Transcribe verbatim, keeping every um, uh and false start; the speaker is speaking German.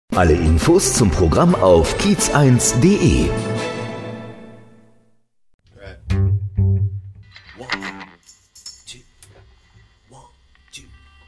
Alle Infos zum Programm auf kiez eins punkt de.